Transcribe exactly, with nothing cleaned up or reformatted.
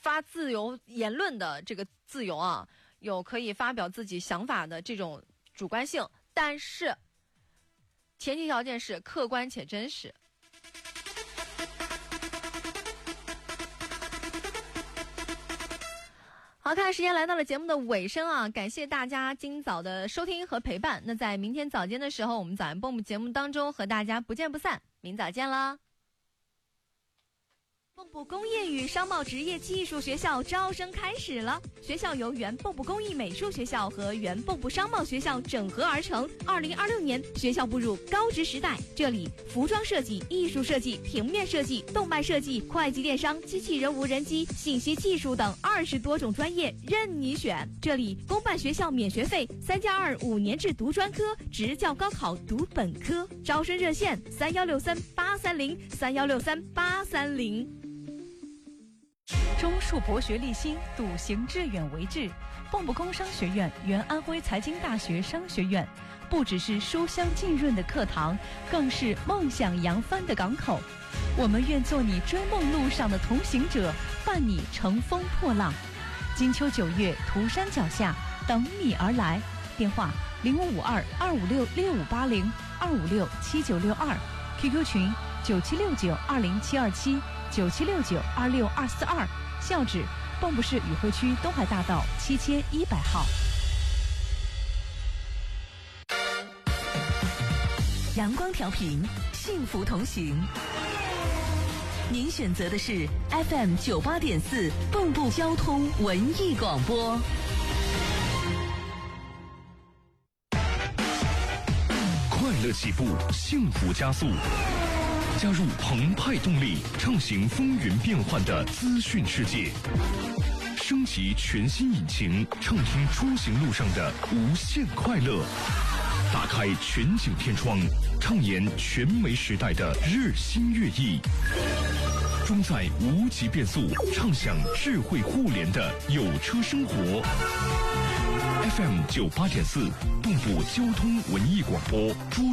发自由言论的这个自由啊，有可以发表自己想法的这种主观性，但是前提条件是客观且真实。好，看时间来到了节目的尾声啊，感谢大家今早的收听和陪伴。那在明天早间的时候，我们早安蹦蹦节目当中和大家不见不散，明早见啦。蚌埠工业与商贸职业技术学校招生开始了，学校由原蚌埠工艺美术学校和原蚌埠商贸学校整合而成。二零二六年，学校步入高职时代，这里服装设计、艺术设计、平面设计、动漫设计、会计电商、机器人无人机、信息技术等二十多种专业任你选。这里公办学校免学费，三加二五年制读专科，职教高考读本科。招生热线：三幺六三八三零三幺六三八三零。 中数博学立心，笃行致远为志。蚌埠工商学院原安徽财经大学商学院，不只是书香浸润的课堂，更是梦想扬帆的港口。我们愿做你追梦路上的同行者，伴你乘风破浪。金秋九月，涂山脚下，等你而来。电话：零五五二二五六六五八零二五六七九六二 ，Q Q 群：九七六九二零七二七九七六九二六二四二。校址：蚌埠市宇汇区东海大道七千一百号。 阳光调频，幸福同行。您选择的是 F M 九八点四蚌埠交通文艺广播。 快乐起步，幸福加速。加入澎湃动力，畅行风云变幻的资讯世界，升级全新引擎，畅听出行路上的无限快乐。打开全景天窗，畅言全媒时代的日新月异。装载无极变速，畅享智慧互联的有车生活。F M 九八点四，蚌埠交通文艺广播，珠